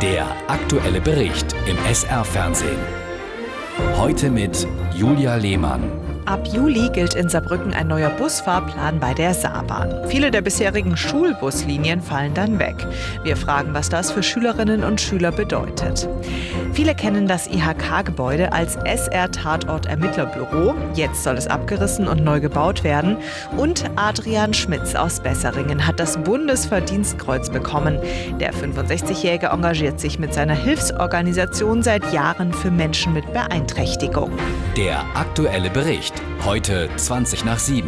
Der aktuelle Bericht im SR-Fernsehen. Heute mit Julia Lehmann. Ab Juli gilt in Saarbrücken ein neuer Busfahrplan bei der Saarbahn. Viele der bisherigen Schulbuslinien fallen dann weg. Wir fragen, was das für Schülerinnen und Schüler bedeutet. Viele kennen das IHK-Gebäude als SR-Tatort-Ermittlerbüro. Jetzt soll es abgerissen und neu gebaut werden. Und Adrian Schmitz aus Besseringen hat das Bundesverdienstkreuz bekommen. Der 65-Jährige engagiert sich mit seiner Hilfsorganisation seit Jahren für Menschen mit Beeinträchtigung. Der aktuelle Bericht. Heute 7:20.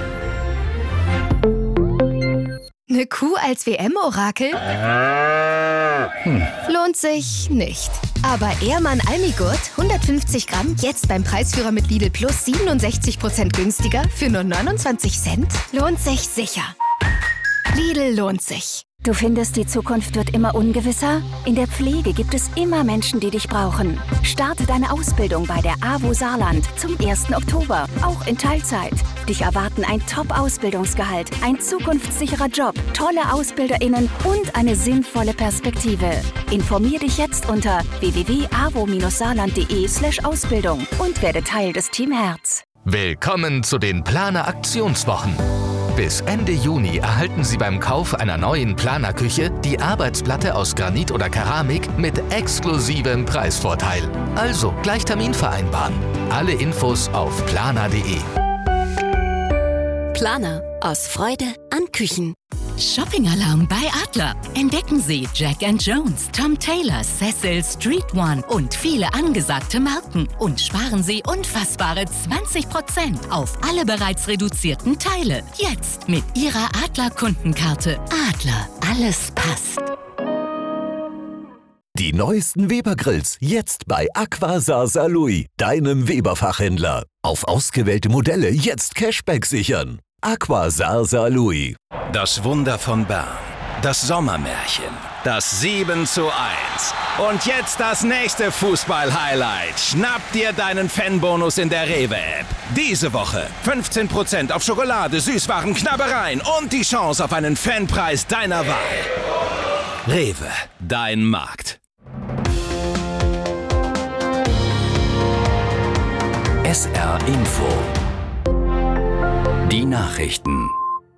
Eine Kuh als WM-Orakel? Lohnt sich nicht. Aber Ehrmann Almigurt, 150 Gramm, jetzt beim Preisführer mit Lidl Plus 67% günstiger für nur 29 Cent? Lohnt sich sicher. Lidl lohnt sich. Du findest, die Zukunft wird immer ungewisser? In der Pflege gibt es immer Menschen, die dich brauchen. Starte deine Ausbildung bei der AWO Saarland zum 1. Oktober, auch in Teilzeit. Dich erwarten ein Top-Ausbildungsgehalt, ein zukunftssicherer Job, tolle AusbilderInnen und eine sinnvolle Perspektive. Informier dich jetzt unter www.avo-saarland.de/Ausbildung und werde Teil des Team Herz. Willkommen zu den Planer Aktionswochen. Bis Ende Juni erhalten Sie beim Kauf einer neuen Planerküche die Arbeitsplatte aus Granit oder Keramik mit exklusivem Preisvorteil. Also gleich Termin vereinbaren. Alle Infos auf planer.de. Planer. Aus Freude an Küchen. Shopping-Alarm bei Adler. Entdecken Sie Jack & Jones, Tom Taylor, Cecil, Street One und viele angesagte Marken. Und sparen Sie unfassbare 20% auf alle bereits reduzierten Teile. Jetzt mit Ihrer Adler-Kundenkarte. Adler, alles passt. Die neuesten Weber-Grills jetzt bei Aqua Saar-Saarlouis, deinem Weber-Fachhändler. Auf ausgewählte Modelle jetzt Cashback sichern. Aqua Saar-Saarlouis. Das Wunder von Bern. Das Sommermärchen. Das 7:1. Und jetzt das nächste Fußball-Highlight. Schnapp dir deinen Fanbonus in der Rewe-App. Diese Woche 15% auf Schokolade, Süßwaren, Knabbereien und die Chance auf einen Fanpreis deiner Wahl. Rewe, dein Markt. SR Info. Die Nachrichten.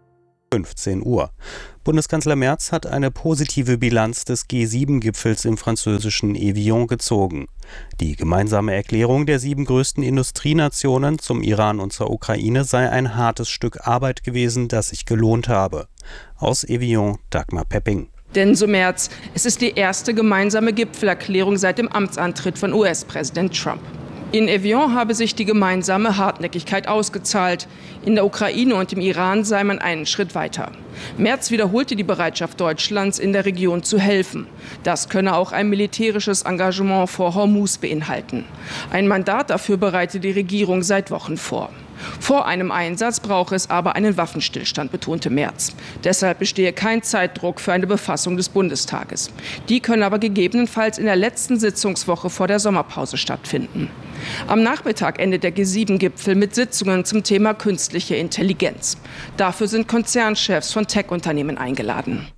15 Uhr. Bundeskanzler Merz hat eine positive Bilanz des G7-Gipfels im französischen Evian gezogen. Die gemeinsame Erklärung der 7 größten Industrienationen zum Iran und zur Ukraine sei ein hartes Stück Arbeit gewesen, das sich gelohnt habe. Aus Evian, Dagmar Pepping. Denn, so Merz, es ist die erste gemeinsame Gipfelerklärung seit dem Amtsantritt von US-Präsident Trump. In Evian habe sich die gemeinsame Hartnäckigkeit ausgezahlt. In der Ukraine und im Iran sei man einen Schritt weiter. Merz wiederholte die Bereitschaft Deutschlands, in der Region zu helfen. Das könne auch ein militärisches Engagement vor Hormuz beinhalten. Ein Mandat dafür bereite die Regierung seit Wochen vor. Vor einem Einsatz brauche es aber einen Waffenstillstand, betonte Merz. Deshalb bestehe kein Zeitdruck für eine Befassung des Bundestages. Die könne aber gegebenenfalls in der letzten Sitzungswoche vor der Sommerpause stattfinden. Am Nachmittag endet der G7-Gipfel mit Sitzungen zum Thema künstliche Intelligenz. Dafür sind Konzernchefs von Tech-Unternehmen eingeladen.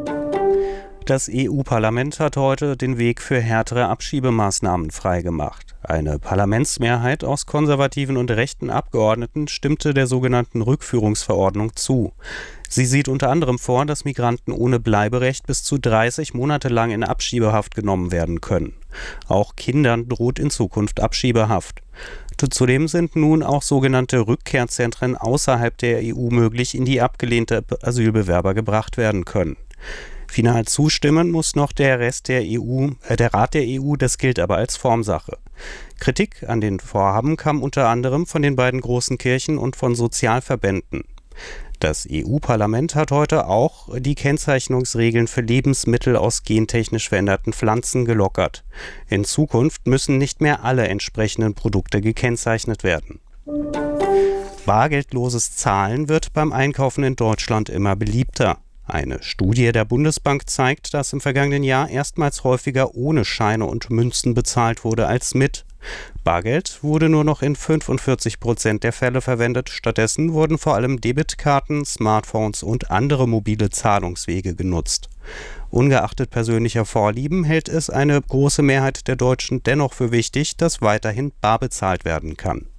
Das EU-Parlament hat heute den Weg für härtere Abschiebemaßnahmen freigemacht. Eine Parlamentsmehrheit aus konservativen und rechten Abgeordneten stimmte der sogenannten Rückführungsverordnung zu. Sie sieht unter anderem vor, dass Migranten ohne Bleiberecht bis zu 30 Monate lang in Abschiebehaft genommen werden können. Auch Kindern droht in Zukunft Abschiebehaft. Zudem sind nun auch sogenannte Rückkehrzentren außerhalb der EU möglich, in die abgelehnte Asylbewerber gebracht werden können. Final zustimmen muss noch der Rat der EU, das gilt aber als Formsache. Kritik an den Vorhaben kam unter anderem von den beiden großen Kirchen und von Sozialverbänden. Das EU-Parlament hat heute auch die Kennzeichnungsregeln für Lebensmittel aus gentechnisch veränderten Pflanzen gelockert. In Zukunft müssen nicht mehr alle entsprechenden Produkte gekennzeichnet werden. Bargeldloses Zahlen wird beim Einkaufen in Deutschland immer beliebter. Eine Studie der Bundesbank zeigt, dass im vergangenen Jahr erstmals häufiger ohne Scheine und Münzen bezahlt wurde als mit. Bargeld wurde nur noch in 45% der Fälle verwendet. Stattdessen wurden vor allem Debitkarten, Smartphones und andere mobile Zahlungswege genutzt. Ungeachtet persönlicher Vorlieben hält es eine große Mehrheit der Deutschen dennoch für wichtig, dass weiterhin bar bezahlt werden kann.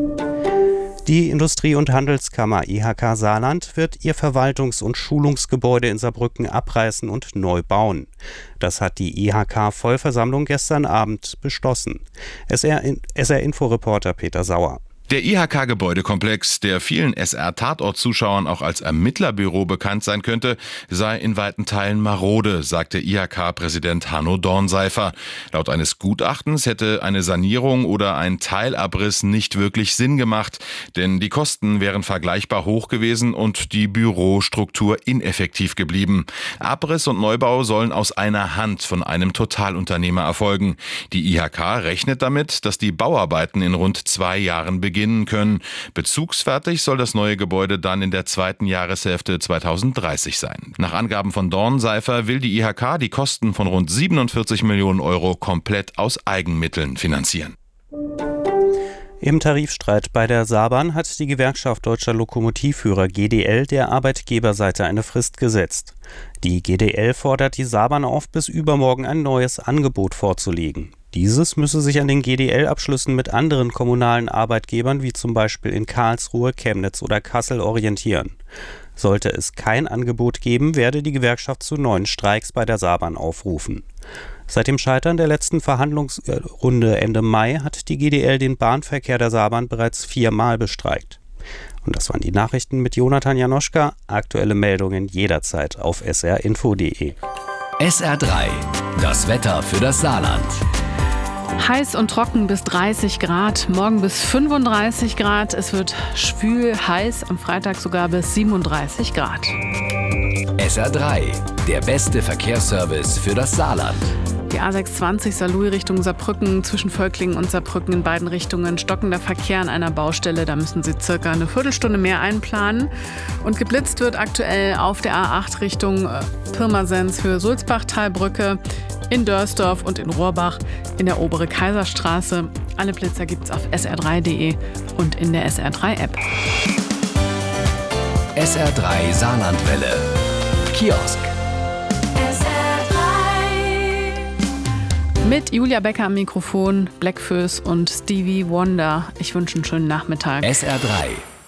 Die Industrie- und Handelskammer IHK Saarland wird ihr Verwaltungs- und Schulungsgebäude in Saarbrücken abreißen und neu bauen. Das hat die IHK-Vollversammlung gestern Abend beschlossen. SR-Info-Reporter Peter Sauer. Der IHK-Gebäudekomplex, der vielen SR-Tatort-Zuschauern auch als Ermittlerbüro bekannt sein könnte, sei in weiten Teilen marode, sagte IHK-Präsident Hanno Dornseifer. Laut eines Gutachtens hätte eine Sanierung oder ein Teilabriss nicht wirklich Sinn gemacht, denn die Kosten wären vergleichbar hoch gewesen und die Bürostruktur ineffektiv geblieben. Abriss und Neubau sollen aus einer Hand von einem Totalunternehmer erfolgen. Die IHK rechnet damit, dass die Bauarbeiten in rund 2 Jahren beginnen können. Bezugsfertig soll das neue Gebäude dann in der zweiten Jahreshälfte 2030 sein. Nach Angaben von Dornseifer will die IHK die Kosten von rund 47 Millionen Euro komplett aus Eigenmitteln finanzieren. Im Tarifstreit bei der Saarbahn hat die Gewerkschaft Deutscher Lokomotivführer GDL der Arbeitgeberseite eine Frist gesetzt. Die GDL fordert die Saarbahn auf, bis übermorgen ein neues Angebot vorzulegen. Dieses müsse sich an den GDL-Abschlüssen mit anderen kommunalen Arbeitgebern wie zum Beispiel in Karlsruhe, Chemnitz oder Kassel orientieren. Sollte es kein Angebot geben, werde die Gewerkschaft zu neuen Streiks bei der Saarbahn aufrufen. Seit dem Scheitern der letzten Verhandlungsrunde Ende Mai hat die GDL den Bahnverkehr der Saarbahn bereits 4-mal bestreikt. Und das waren die Nachrichten mit Jonathan Janoschka. Aktuelle Meldungen jederzeit auf srinfo.de. SR3, das Wetter für das Saarland. Heiß und trocken bis 30 Grad, morgen bis 35 Grad. Es wird schwül, heiß, am Freitag sogar bis 37 Grad. SR3, der beste Verkehrsservice für das Saarland. Die A620 Saarlouis Richtung Saarbrücken, zwischen Völklingen und Saarbrücken in beiden Richtungen stockender Verkehr an einer Baustelle. Da müssen Sie circa eine Viertelstunde mehr einplanen. Und geblitzt wird aktuell auf der A8 Richtung Pirmasens Höhe Sulzbach-Talbrücke, in Dörsdorf und in Rohrbach in der Obere Kaiserstraße. Alle Blitzer gibt's auf sr3.de und in der SR3-App. SR3 Saarlandwelle. Kiosk. Mit Julia Becker am Mikrofon, Blackfoes und Stevie Wonder. Ich wünsche einen schönen Nachmittag. SR3.